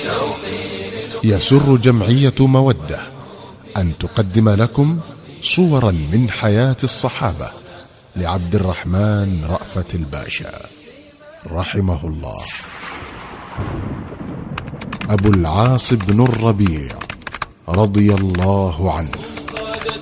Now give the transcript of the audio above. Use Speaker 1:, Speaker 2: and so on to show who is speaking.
Speaker 1: يسر جمعية مودة أن تقدم لكم صورا من حياة الصحابة لعبد الرحمن رأفت الباشا رحمه الله. أبو العاص بن الربيع رضي الله عنه.